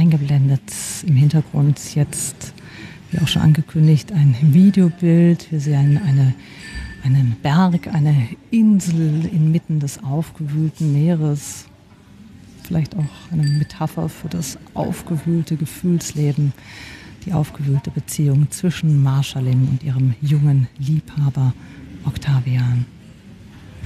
eingeblendet. Im Hintergrund jetzt, wie auch schon angekündigt, ein Videobild. Wir sehen einen Berg, eine Insel inmitten des aufgewühlten Meeres. Vielleicht auch eine Metapher für das aufgewühlte Gefühlsleben, die aufgewühlte Beziehung zwischen Marschallin und ihrem jungen Liebhaber Octavian.